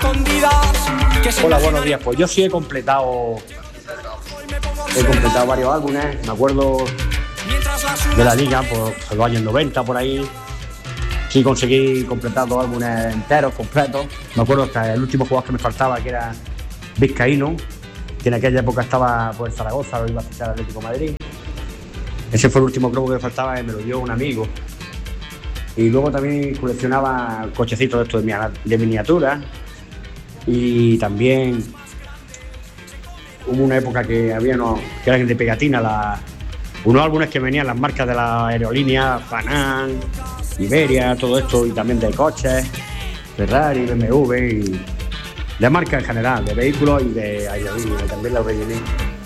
Hola, buenos días. Pues yo sí he completado varios álbumes. Me acuerdo de la liga, pues en los años 90 por ahí. Sí conseguí completar 2 álbumes enteros, completos. Me acuerdo que el último jugador que me faltaba, que era Vizcaíno, que en aquella época estaba por Zaragoza, lo iba a fichar al Atlético de Madrid. Ese fue el último cromo que me faltaba y me lo dio un amigo. Y luego también coleccionaba cochecitos de estos de miniaturas. Y también hubo una época que había que eran de pegatina, unos álbumes que venían las marcas de la aerolínea, Panam, Iberia, todo esto, y también de coches, Ferrari, BMW, y de marcas en general, de vehículos y de aerolíneas, y también la rellené.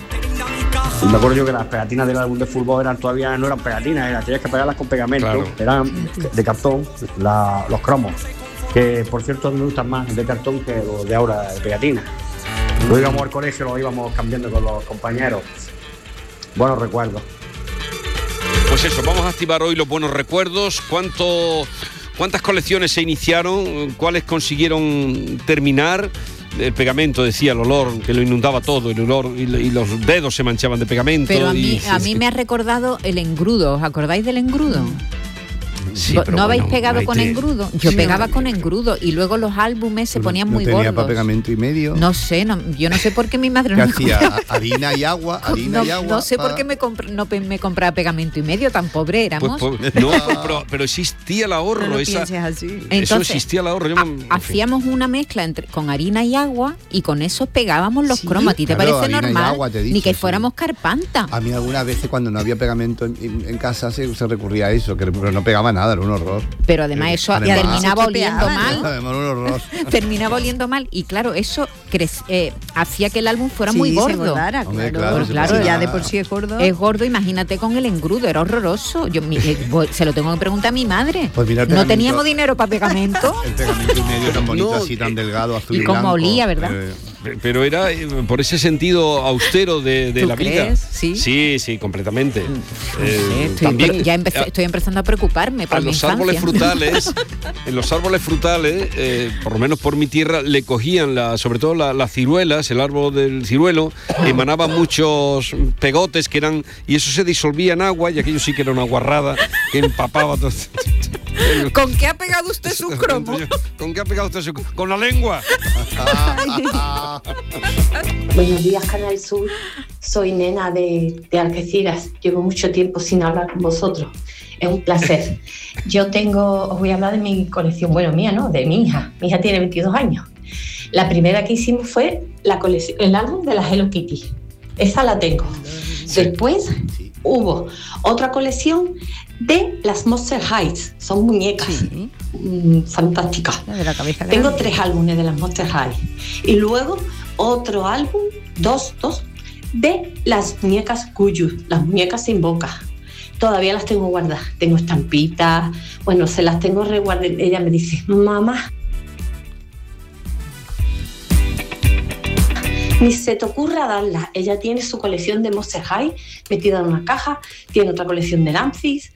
Y me acuerdo yo que las pegatinas del álbum de fútbol no eran pegatinas, tenías que pegarlas con pegamento, claro. Eran de cartón, los cromos, que por cierto me gustan más de cartón que los de ahora de pegatina. Luego íbamos al colegio, lo íbamos cambiando con los compañeros. Buenos recuerdos. Pues eso, vamos a activar hoy los buenos recuerdos. ¿Cuántas colecciones se iniciaron? ¿Cuáles consiguieron terminar? El pegamento, decía, el olor que lo inundaba todo, el olor y los dedos se manchaban de pegamento. Pero a mí me ha recordado el engrudo. ¿Os acordáis del engrudo? Sí, ¿No habéis pegado con engrudo? Yo pegaba con engrudo y luego los álbumes se ponían muy gordos. ¿Tenía para pegamento y medio? No sé, yo no sé por qué mi madre no me compraba. Harina y agua, no sé por qué me compraba pegamento y medio, tan pobre éramos. Pero existía el ahorro. No eso existía el ahorro. Hacíamos una mezcla con harina y agua y con eso pegábamos los cromos. ¿A ti te parece normal? Agua, ni que fuéramos Carpanta. A mí algunas veces cuando no había pegamento en casa se recurría a eso, pero no pegaba nada. Era un horror. Pero además eso terminaba oliendo mal. Un horror. Terminaba oliendo mal y claro, eso hacía que el álbum fuera muy gordo. Se engordara, claro, ya de por sí es gordo. Es gordo, imagínate con el engrudo, era horroroso. Yo se lo tengo que preguntar a mi madre. Pues mira, no teníamos dinero para pegamento. El pegamento y medio tan bonito, así tan delgado, azul y blanco. Y como olía, ¿verdad? Pero era por ese sentido austero de la vida. ¿Sí? Sí, completamente. También estoy empezando a preocuparme por mi infancia. En los árboles frutales, por lo menos por mi tierra, le cogían sobre todo las ciruelas, el árbol del ciruelo, emanaba muchos pegotes y eso se disolvía en agua, y aquello sí que era una guarrada que empapaba todo. ¿Con qué ha pegado usted su cromo? ¿Con qué ha pegado usted su cromo? ¡Con la lengua! Buenos días, Canal Sur. Soy Nena de Algeciras. Llevo mucho tiempo sin hablar con vosotros. Es un placer. Os voy a hablar de mi colección, mía no, de mi hija. Mi hija tiene 22 años. La primera que hicimos fue el álbum de la Hello Kitty. Esa la tengo. Después hubo otra colección de las Monster High. Son muñecas fantásticas. Tengo 3 álbumes de las Monster High. Y luego otro álbum, dos, de las muñecas Cuyu, las muñecas sin boca. Todavía las tengo guardadas. Tengo estampitas, se las tengo reguardadas. Ella me dice, mamá, ni se te ocurra darlas. Ella tiene su colección de Monster High metida en una caja, tiene otra colección de Lancis,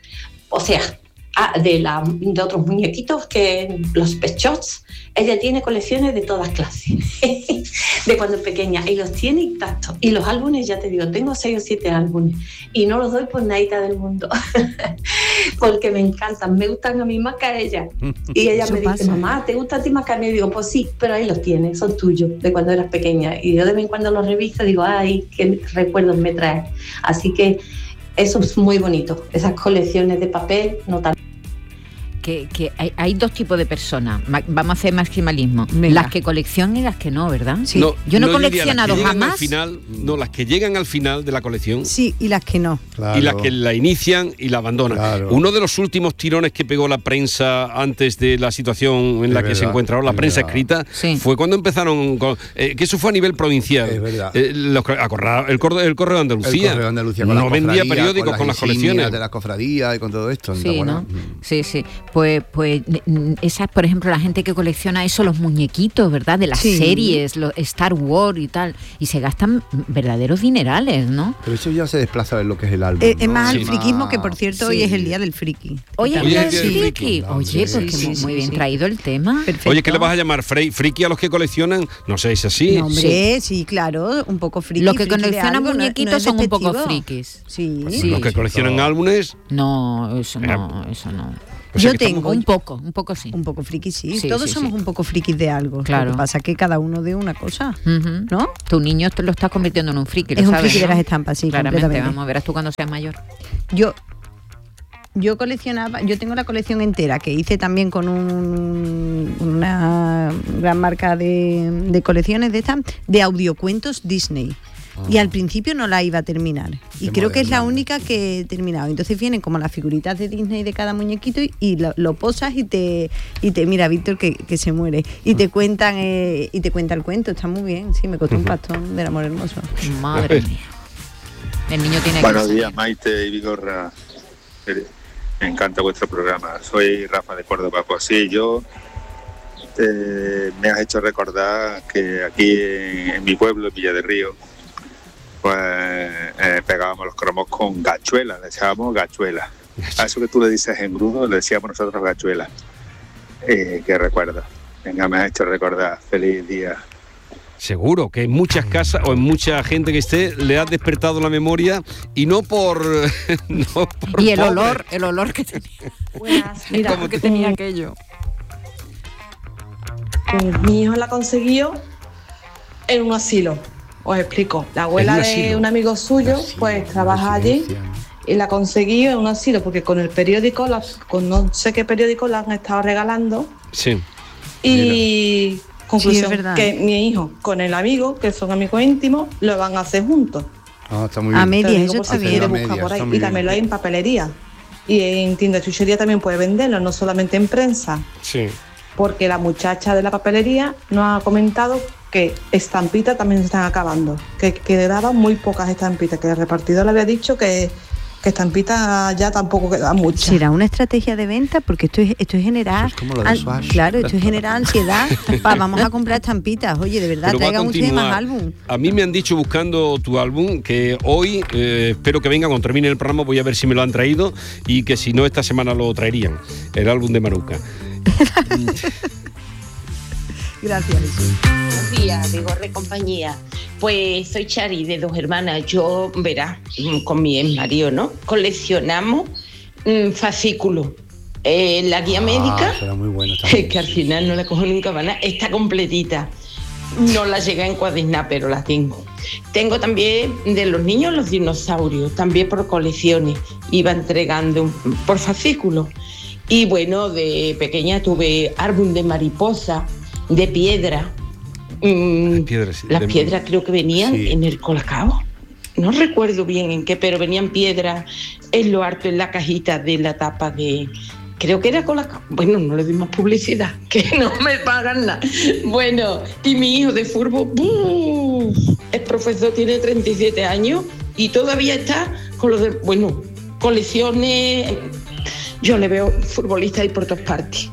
de otros muñequitos, que los Pet Shops. Ella tiene colecciones de todas clases de cuando es pequeña, y los tiene intactos. Y los álbumes, ya te digo, tengo 6 o 7 álbumes y no los doy por nadita del mundo porque me encantan, me gustan a mí más que a ella. Y ella me dice, mamá, ¿te gusta a ti más que a mí? Y digo, pues sí, pero ahí los tienes, son tuyos, de cuando eras pequeña. Y yo de vez en cuando los reviso y digo, ay, qué recuerdos me traes. Así que eso es muy bonito, esas colecciones de papel, no tan... Que hay 2 tipos de personas. Vamos a hacer maximalismo. Venga. Las que coleccionan y las que no, ¿verdad? Sí. Yo no he coleccionado jamás. Las que llegan al final de la colección. Sí, y las que no. Claro. Y las que la inician y la abandonan. Claro. Uno de los últimos tirones que pegó la prensa antes de la situación en la que se encuentra ahora, la prensa escrita, fue cuando empezaron que eso fue a nivel provincial. Es verdad. El Correo de Andalucía. El Correo de Andalucía no vendía periódicos con las colecciones de las cofradías y con todo esto. Sí, ¿no? Sí. Pues esas, por ejemplo, la gente que colecciona eso, los muñequitos, ¿verdad? De las series, los Star Wars y tal. Y se gastan verdaderos dinerales, ¿no? Pero eso ya se desplaza a lo que es el álbum. Es más al friquismo, que por cierto hoy es el día del friki. Hoy es el día del friki. Oye, pues muy bien traído el tema. Perfecto. Oye, ¿qué le vas a llamar? ¿Friki a los que coleccionan? No sé, ¿es así? No, hombre, sí, claro, un poco friki. Los que coleccionan muñequitos son un poco frikis. Sí. Los que coleccionan álbumes. No, eso no. O sea, Yo tengo un poco sí. un poco friki, sí. Sí, Todos sí, somos sí. un poco frikis de algo. Claro. Lo que pasa es que cada uno de una cosa, Ujú. ¿no? Tu niño te lo estás convirtiendo en un friki, Es lo un sabes, friki de ¿no? las estampas, sí, Claramente, completamente. vamos, verás tú cuando seas mayor. Yo coleccionaba, yo tengo la colección entera que hice también con una gran marca de colecciones de estas, de audiocuentos Disney. Y al principio no la iba a terminar. Y Qué creo que es la moderna. única que he terminado. Entonces vienen como las figuritas de Disney de cada muñequito y lo posas y te mira, Víctor, que se muere. Y te cuentan el cuento. Está muy bien. Sí, me costó un pastón del amor hermoso. Madre mía. El niño tiene Buenos que días, Maite y Vigorra. Me encanta vuestro programa. Soy Rafa de Córdoba. Pues sí, me has hecho recordar que aquí en mi pueblo, en Villa de Río, pues pegábamos los cromos con gachuelas, le echábamos gachuelas. A eso que tú le dices engrudo, le decíamos nosotros gachuelas. ¿Qué recuerdo? Venga, me has hecho recordar. Feliz día. Seguro que en muchas casas o en mucha gente que esté le ha despertado la memoria y no por... no por Y el pobre. olor que tenía. Buenas, mira, Como que tenía aquello. mi hijo la consiguió en un asilo. Os explico. La abuela ¿En un de asilo? un amigo suyo, pues trabaja allí Residencia. y la consiguió en un asilo porque con el periódico, con no sé qué periódico la han estado regalando. Sí. Y conclusión, Sí, es verdad. que mi hijo con el amigo, que son amigos íntimos, lo van a hacer juntos. Ah, está muy A bien. medias, Te digo eso por está si bien. quiere A buscar medias, por ahí. está muy Y también bien. lo hay en papelería. Y en tienda de chuchería también puede venderlo, no solamente en prensa. Sí. Porque la muchacha de la papelería nos ha comentado que estampitas también se están acabando, que quedaban muy pocas estampitas, que el repartidor le había dicho que estampitas ya tampoco quedan muchas. ¿Será una estrategia de venta? Porque esto es generar... Eso es como lo de Swatch. Claro, esto es generar ansiedad. Vamos a comprar estampitas. Oye, de verdad, Pero va a traigan ustedes continuar. más álbum. A mí me han dicho buscando tu álbum que hoy, espero que venga cuando termine el programa, voy a ver si me lo han traído y que si no esta semana lo traerían, el álbum de Maruca. Gracias. Buenos días, Vigorra y compañía. Pues soy Chari, de Dos Hermanas. Yo, verás, con mi ex marido, ¿no? Coleccionamos fascículos. La guía médica, Será muy bueno también. que al final no la cojo nunca para nada, está completita. No la llegué a encuadernar, pero la tengo. Tengo también de los niños los dinosaurios, también por colecciones. Iba entregando por fascículos. Y bueno, de pequeña tuve álbum de mariposa, de piedra. Piedras, sí, Las piedras creo que venían Sí. en el colacao. No recuerdo bien en qué, pero venían piedras en lo harto, en la cajita de la tapa de... Creo que era colacao. Bueno, no le dimos publicidad, que no me pagan nada. Bueno, y mi hijo de fútbol, ¡buf! Es profesor, tiene 37 años y todavía está con lo de... Bueno, colecciones... Yo le veo futbolista ahí por todas partes.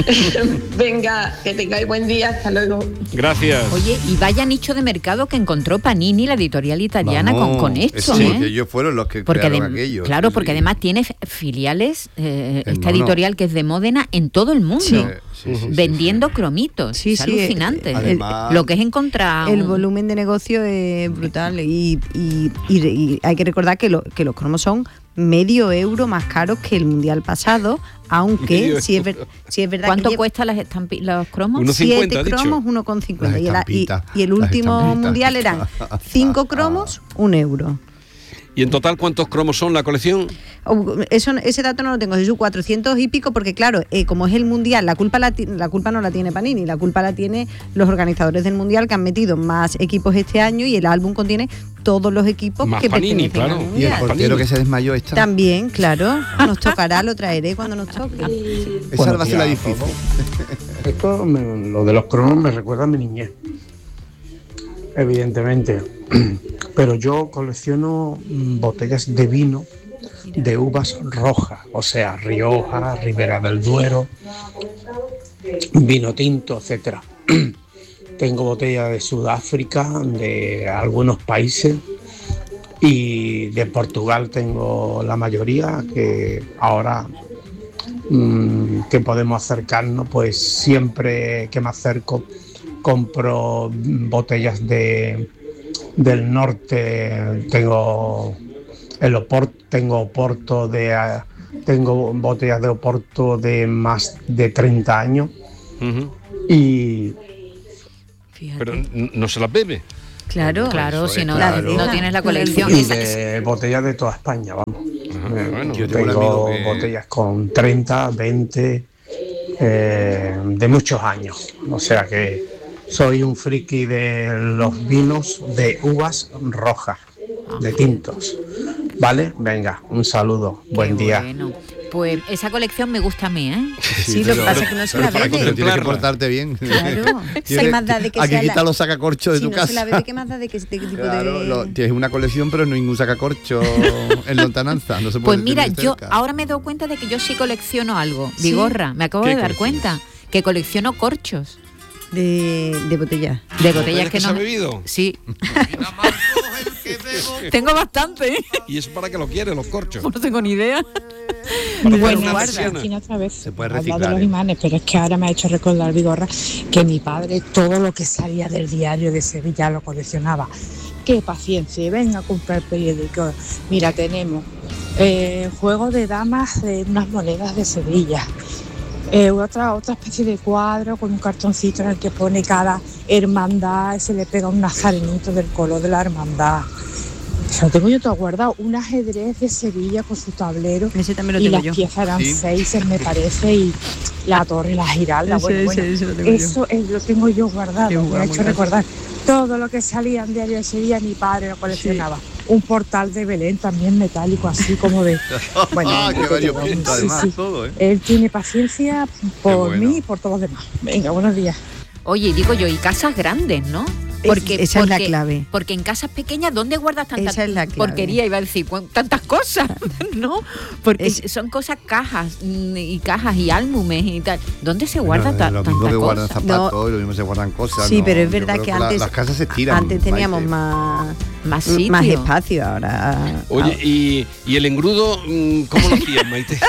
Venga, que tengáis buen día, hasta luego. Gracias. Oye, y vaya nicho de mercado que encontró Panini, la editorial italiana, Vamos, con esto, sí, ¿eh? que ellos fueron los que Porque crearon aquello. claro, sí, porque sí. además tiene filiales, esta mono. editorial que es de Módena, en todo el mundo, Sí, sí, vendiendo cromitos. Sí, es sí, alucinante. además- Lo que es encontrar El volumen de negocio es brutal y hay que recordar que los cromos son medio euro más caros que el mundial pasado, aunque Medio sí es euro. verdad ¿Cuánto que cuestan los cromos? Unos 7 50, ha dicho. cromos, 1,50. Las Y estampitas, y el las último estampitas. mundial eran 5 cromos, 1 euro. ¿Y en total cuántos cromos son la colección? Ese dato no lo tengo, Jesús, 400 y pico, porque claro, como es el mundial, la culpa no la tiene Panini, la culpa la tiene los organizadores del mundial, que han metido más equipos este año y el álbum contiene todos los equipos Más que Panini, pertenecen claro. al Y el mundial. portero que se desmayó está. También, claro, nos tocará, lo traeré cuando nos toque. Esa va a ser la difícil. Esto, lo de los cromos me recuerda a mi niñez, evidentemente. Pero yo colecciono botellas de vino de uvas rojas, o sea, Rioja, Ribera del Duero, vino tinto, etcétera. Tengo botellas de Sudáfrica, de algunos países, y de Portugal tengo la mayoría, que ahora que podemos acercarnos, pues siempre que me acerco compro botellas del norte. Tengo botellas de Oporto de más de 30 años. Y pero no se las bebe. Claro, si no, claro. no tienes la colección. Y de botellas de toda España, vamos. Bueno, yo tengo botellas con 30, 20, de muchos años. O sea que soy un friki de los vinos de uvas rojas, de tintos. ¿Vale? Venga, un saludo. Buen día. Bueno, pues esa colección me gusta a mí, ¿eh? Sí, lo que pasa es que no se la bebe. Tienes que portarte bien. Claro. ¿Qué más da de que Aquí sea quita los sacacorchos de si tu no casa. se la bebe, ¿qué más da de que este tipo Claro, de...? tienes una colección, pero no hay ningún sacacorcho en lontananza. No se puede Pues mira, tener yo cerca. ahora me he dado cuenta de que yo sí colecciono algo. ¿Sí? Vigorra, me acabo ¿Qué de dar coleccionas? cuenta que colecciono corchos. De botella. De botellas que que se no... ha bebido. Sí. Tengo bastante, ¿eh? ¿Y eso para qué lo quieres, los corchos? No tengo ni idea. Para Bueno, una guarda, persiana. aquí otra vez. Se puede Habla reciclar, de los ¿eh? imanes, pero es que ahora me ha hecho recordar, Vigorra, que mi padre todo lo que salía del diario de Sevilla lo coleccionaba. Qué paciencia, y venga a comprar periódico. Mira, tenemos juego de damas de unas monedas de Sevilla. Otra especie de cuadro con un cartoncito en el que pone cada hermandad y se le pega un nazarenito del color de la hermandad. Eso lo tengo yo todo guardado. Un ajedrez de Sevilla con su tablero. Ese también lo y tengo las yo. piezas eran Sí. 6, me parece, y la torre, la giralda. Ese lo tengo Eso lo tengo yo Qué guardado. Me ha guay, hecho muy recordar todo lo que salía en diario de Sevilla. Mi padre lo coleccionaba. Un portal de Belén también metálico, así como de... Bueno, Qué variopinto, sí, además, sí. todo, ¿eh? Él tiene paciencia por bueno. mí y por todos los demás. Venga, buenos días. Oye, digo yo, y casas grandes, ¿no? Esa es la clave. Porque en casas pequeñas, ¿dónde guardas tantas Esa es la clave. porquería? Iba a decir, tantas cosas, ¿no? Porque Es- son cosas, cajas y álbumes y tal. ¿Dónde se guarda Bueno, tantas lo mismo que guardan cosas? zapatos y lo mismo se guardan cosas. Sí, ¿no? pero es Yo verdad creo que la- antes... las casas se estiran. Antes teníamos Maite. Más sitio. más espacio, ahora... Oye, y el engrudo, ¿cómo lo hacías, Maite?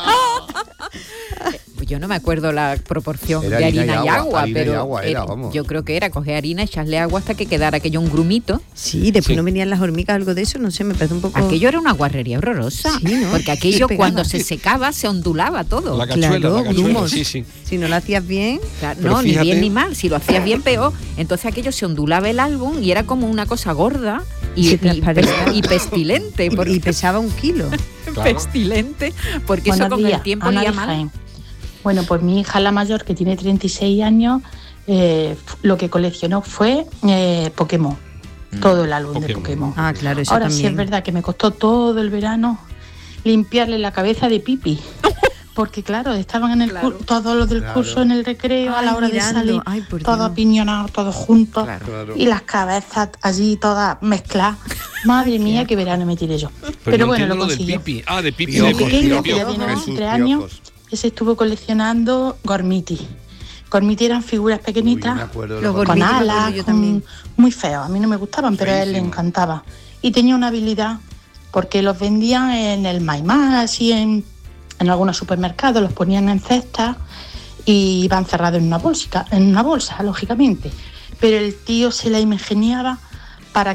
Yo no me acuerdo la proporción Era de harina harina y y agua, agua, harina y pero agua era, vamos. yo creo que era coger harina, echarle agua hasta que quedara aquello un grumito. Sí, después Sí. no venían las hormigas, algo de eso, no sé, me parece un poco... Aquello era una guarrería horrorosa, Sí, ¿no? porque aquello Se cuando pegaba. se secaba se ondulaba todo. La cachuela, Claro, la cachuela, grumos. sí, sí. Si no lo hacías bien... Claro, Pero no, ni fíjate- bien ni mal. Si lo hacías bien, peor. Entonces aquello se ondulaba el álbum y era como una cosa gorda y, Sí, transparente. y pestilente. Y pesaba 1 kilo. Pestilente, porque eso Buenos con días, el tiempo Ana olía de mal. Jaén. Bueno, pues mi hija, la mayor, que tiene 36 años, lo que coleccionó fue Pokémon. Todo el álbum de Pokémon. Ah, claro, eso Ahora también. sí es verdad que me costó todo el verano limpiarle la cabeza de pipi. Porque claro, estaban en el todos los del curso en el recreo, a la Ay, hora mirando. de salir, Ay, por todos Dios. apiñonados, todos juntos, Claro. y las cabezas allí todas mezcladas. Madre mía, qué verano me tiré yo. Pero no bueno, entiendo lo del consiguió. pipi. Ah, de pipi. Mi de pequeño, pipi. que ya tiene Jesús, 3 años, piojos. ese estuvo coleccionando gormiti. Gormiti eran figuras pequeñitas, Uy, me acuerdo de Los los con gormiti me acuerdo alas, yo también. muy feos. A mí no me gustaban, pero a él le Feísimo. encantaba. Y tenía una habilidad, porque los vendían en el Maimás, así en algunos supermercados, los ponían en cestas y iban cerrados en una bolsa, lógicamente. Pero el tío se la ingeniaba para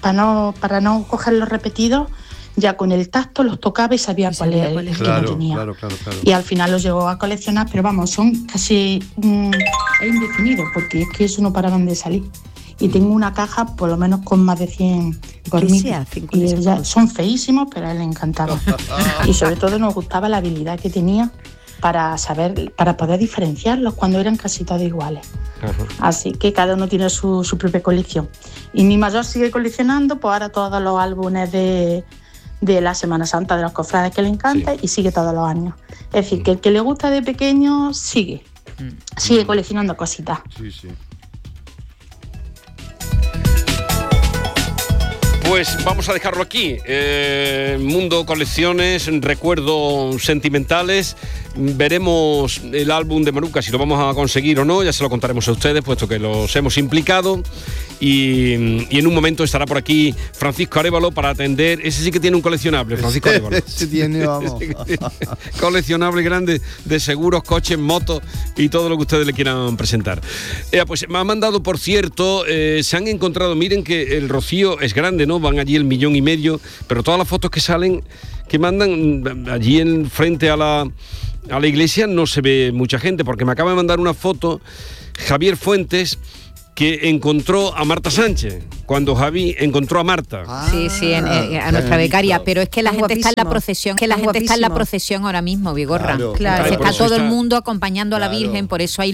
no coger los repetidos, ya con el tacto los tocaba y sabía cuál era el que no Claro, tenía. claro. Y al final los llegó a coleccionar, pero vamos, son casi es indefinido, porque es que eso no paraban de salir. Y tengo una caja por lo menos con más de 100 gormitos. se hacen con Y esas ya cosas? son feísimos, pero a él le encantaba. Y sobre todo nos gustaba la habilidad que tenía para poder diferenciarlos cuando eran casi todos iguales. Así que cada uno tiene su propia colección. Y mi mayor sigue coleccionando, pues ahora todos los álbumes de la Semana Santa de los cofrades que le encanta, y sigue todos los años. Es decir, que el que le gusta de pequeño sigue coleccionando cositas. Sí, sí. Pues vamos a dejarlo aquí. Mundo Colecciones, recuerdos sentimentales. Veremos el álbum de Maruca, si lo vamos a conseguir o no. Ya se lo contaremos a ustedes, puesto que los hemos implicado. Y en un momento estará por aquí Francisco Arévalo para atender. Ese sí que tiene un coleccionable, Francisco Arévalo. Ese tiene, vamos. Coleccionable grande de seguros, coches, motos y todo lo que ustedes le quieran presentar. Pues me ha mandado, por cierto, se han encontrado, miren que el Rocío es grande, ¿no? Van allí 1,5 millones, pero todas las fotos que salen, que mandan allí en frente a la iglesia, no se ve mucha gente, porque me acaba de mandar una foto Javier Fuentes, que encontró a Marta Sánchez, cuando Javi encontró a Marta. Sí, a nuestra becaria, pero es que la gente está en la procesión, está en la procesión ahora mismo, Vigorra. Claro. Está todo el mundo acompañando a la Virgen, por eso hay